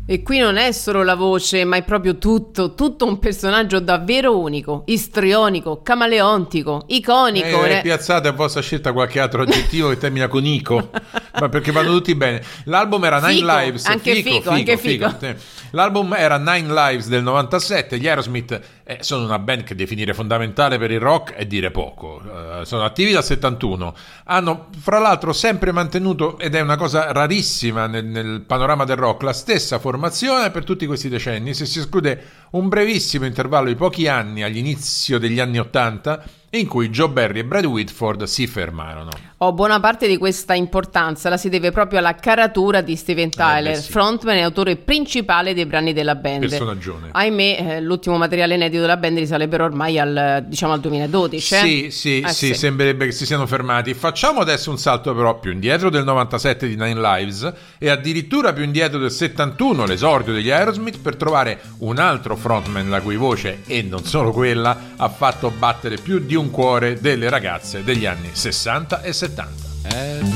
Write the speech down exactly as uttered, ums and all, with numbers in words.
E qui non è solo la voce, ma è proprio tutto, tutto un personaggio davvero unico, istrionico, camaleontico, iconico. Eh, piazzate a vostra scelta qualche altro aggettivo che termina con ico, ma perché vanno tutti bene. L'album era Nine Fico, Lives, anche fico, fico, fico, anche fico. fico. L'album era Nine Lives del novantasette. Gli Aerosmith eh, sono una band che definire fondamentale per il rock è dire poco. Uh, sono attivi dal settantuno. Hanno fra l'altro sempre mantenuto, ed è una cosa rarissima nel, nel panorama del rock, la stessa formazione per tutti questi decenni, se si esclude un brevissimo intervallo di pochi anni all'inizio degli anni ottanta in cui Joe Perry e Brad Whitford si fermarono. Oh, buona parte di questa importanza la si deve proprio alla caratura di Steven Tyler, eh beh, sì. frontman e autore principale dei brani della band. Personaggione. Ahimè, eh, l'ultimo materiale inedito della band risale però ormai al, diciamo, al duemiladodici. Sì, eh? sì, eh, sì, sì, sembrerebbe che si siano fermati. Facciamo adesso un salto però più indietro del novantasette di Nine Lives e addirittura più indietro del settantuno, l'esordio degli Aerosmith, per trovare un altro frontman la cui voce, e non solo quella, ha fatto battere più di un cuore delle ragazze degli anni sessanta e settanta.